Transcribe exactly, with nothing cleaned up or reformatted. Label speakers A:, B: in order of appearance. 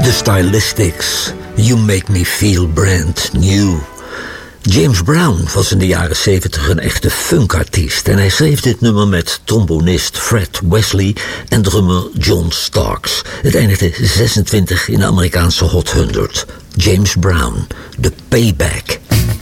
A: The Stylistics, You Make Me Feel Brand New. James Brown was in de jaren zeventig een echte funkartiest en hij schreef dit nummer met trombonist Fred Wesley en drummer John Starks. Het eindigde zesentwintig in de Amerikaanse Hot honderd. James Brown, The Payback.